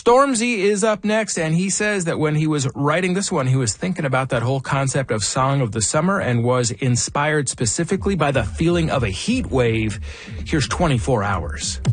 Stormzy is up next, and he says that when he was writing this one, he was thinking about that whole concept of Song of the Summer and was inspired specifically by the feeling of a heat wave. Here's 24 Hours.